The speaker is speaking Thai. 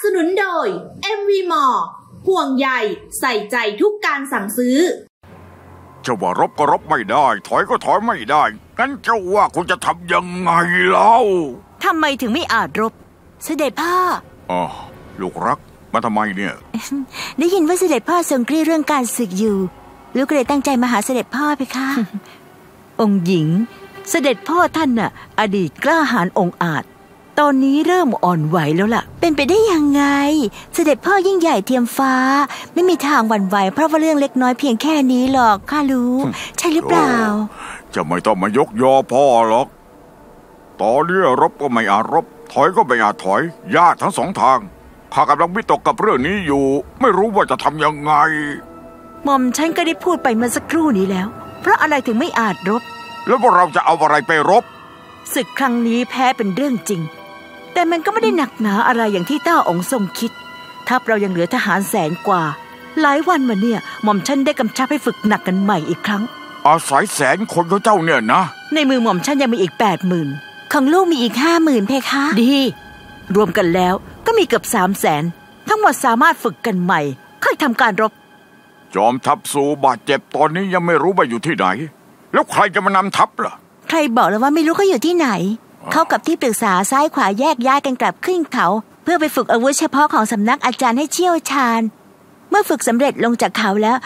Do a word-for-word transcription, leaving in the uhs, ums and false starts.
สนุนโดย เอ็ม วี Mall ห่วงใยใส่ใจทุกการสั่งซื้อจะว่ารบก็รบไม่ได้ถอยก็ถอยไม่ได้งั้นเจ้าว่าคุณจะทำยังไงเล่าทำไมถึงไม่อาจรบเสด็จพ่ออ๋อลูกรักมาทำไมเนี่ยได้ยินว่าเสด็จพ่อทรงเครียดเรื่องการศึกอยู่ลูกก็เลยตั้งใจมาหาเสด็จพ่อไปค่ะ องค์หญิงเสด็จพ่อท่านน่ะอดีตกล้าหาญองอาจตอนนี้เริ่มอ่อนไหวแล้วล่ะเป็นไปได้ยังไงเสด็จพ่อยิ่งใหญ่เทียมฟ้าไม่มีทางหวั่นไหวเพราะว่าเรื่องเล็กน้อยเพียงแค่นี้หรอกข้ารู้ใช่หรือเปล่าจะไม่ต้องมายกยอพ่อหรอกตอนนี้รบก็ไม่อาจรบถอยก็ไม่อาจถอยยากทั้งสองทางข้ากำลังวิตกกับเรื่องนี้อยู่ไม่รู้ว่าจะทำยังไงหม่อมฉันก็ได้พูดไปเมื่อสักครู่นี้แล้วเพราะอะไรถึงไม่อาจรบแล้วพวกเราจะเอาอะไรไปรบศึกครั้งนี้แพ้เป็นเรื่องจริงแต่มันก็ไม่ได้หนักหนาอะไรอย่างที่ต้าองค์ทรงคิดถ้าเรายังเหลือทหารแสนกว่าหลายวันมาเนี่ยหม่อมฉันได้กำชับให้ฝึกหนักกันใหม่อีกครั้งอาศัยแสนคนของเจ้าเนี่ยนะในมือหม่อมฉันยังมีอีกแปดหมื่นของลูกมีอีกห้าหมื่นเพคะดีรวมกันแล้วก็มีเกือบสามแสนทั้งหมดสามารถฝึกกันใหม่ค่อยทำการรบจอมทัพสู่บาดเจ็บตอนนี้ยังไม่รู้ว่าอยู่ที่ไหนแล้วใครจะมานำทัพล่ะใครบอกแล้วว่าไม่รู้เขาอยู่ที่ไหนเขากับที่ปรึกษาซ้ายขวาแยกย้ายกันกลับขึ้นเขาเพื่อไปฝึกอาวุธเฉพาะของสำนักอาจารย์ให้เชี่ยวชาญเมื่อฝึกสำเร็จลงจากเขาแล้ว